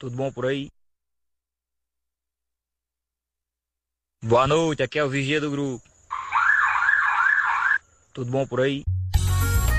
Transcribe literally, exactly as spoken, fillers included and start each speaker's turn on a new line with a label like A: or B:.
A: Tudo bom por aí? Boa noite, aqui é o vigia do grupo. Tudo bom por aí?